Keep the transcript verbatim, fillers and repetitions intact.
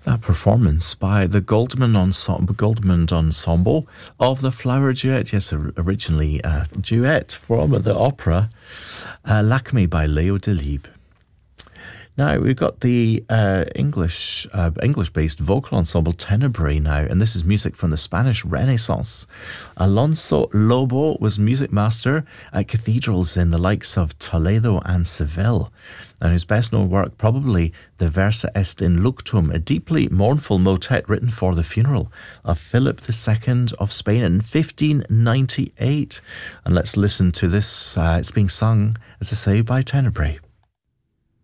That performance by the Goldman Ensemble, Goldman Ensemble of the Flower Duet. Yes, originally a duet from the opera uh, Lakme by Leo Delibes. Now, we've got the uh, English, uh, English-based vocal ensemble Tenebrae now, and this is music from the Spanish Renaissance. Alonso Lobo was music master at cathedrals in the likes of Toledo and Seville. And his best-known work, probably the Versa Est in Luctum, a deeply mournful motet written for the funeral of Philip the Second of Spain in fifteen ninety-eight. And let's listen to this. Uh, it's being sung, as I say, by Tenebrae.